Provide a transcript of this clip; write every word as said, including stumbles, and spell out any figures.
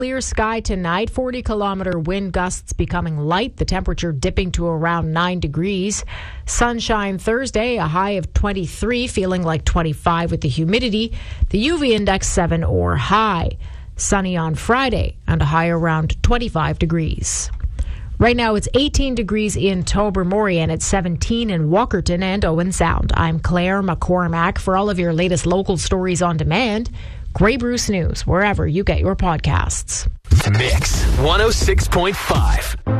Clear sky tonight, forty kilometer wind gusts becoming light, the temperature dipping to around nine degrees. Sunshine Thursday, a high of twenty-three, feeling like twenty-five with the humidity. The U V index seven or high. Sunny on Friday and a high around twenty-five degrees. Right now it's eighteen degrees in Tobermory and it's seventeen in Walkerton and Owen Sound. I'm Claire McCormack. For all of your latest local stories on demand, Grey Bruce News, wherever you get your podcasts. Mix one oh six point five.